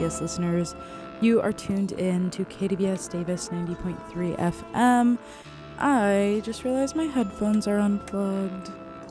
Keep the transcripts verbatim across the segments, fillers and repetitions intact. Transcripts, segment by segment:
S listeners. You are tuned in to K D B S Davis ninety point three F M. I just realized my headphones are unplugged.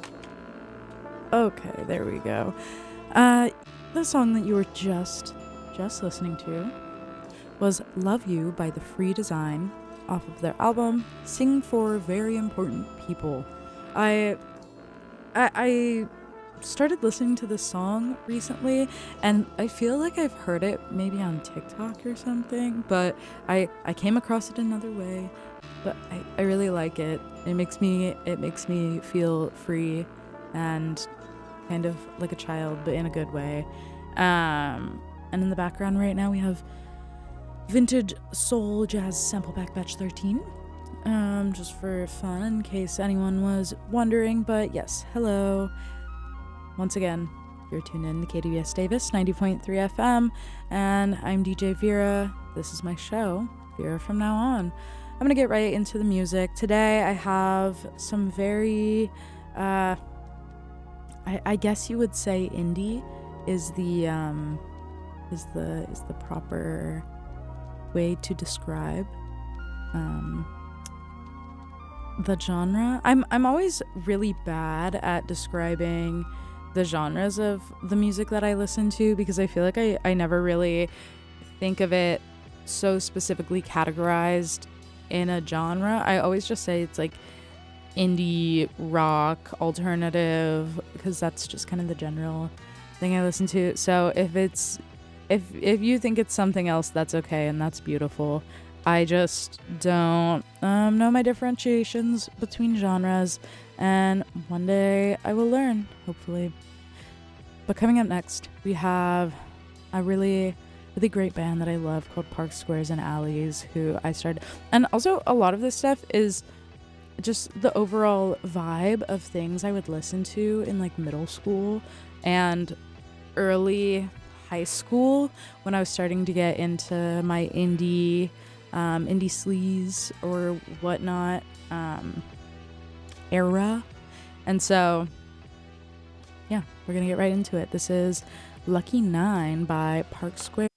Okay, there we go. Uh, the song that you were just, just listening to was Love You by The Free Design off of their album Sing for Very Important People. I, I, I started listening to this song recently, and I feel like I've heard it maybe on TikTok or something, but I, I came across it another way, but I, I really like it. It makes me, it makes me feel free and kind of like a child, but in a good way. Um, and in the background right now we have Vintage Soul Jazz Sampleback Batch thirteen, um, just for fun in case anyone was wondering, but yes, hello. Once again, you're tuned in to K D B S Davis ninety point three F M, and I'm D J Vera. This is my show, Vera from now on. I'm gonna get right into the music. Today I have some very, uh, I, I guess you would say indie is the, um, is the, is the proper way to describe, um, the genre. I'm, I'm always really bad at describing the genres of the music that I listen to because I feel like I, I never really think of it so specifically categorized in a genre. I always just say it's like indie rock, alternative, because that's just kind of the general thing I listen to. So if it's if if you think it's something else, that's okay, and that's beautiful. I just don't um, know my differentiations between genres, and one day I will learn, hopefully. But coming up next, we have a really, really great band that I love called Park Squares and Alleys, who I started. And also, a lot of this stuff is just the overall vibe of things I would listen to in like middle school and early high school when I was starting to get into my indie, um, indie sleaze or whatnot um, era. And so, yeah, we're gonna get right into it. This is Lucky Nine by Park Square.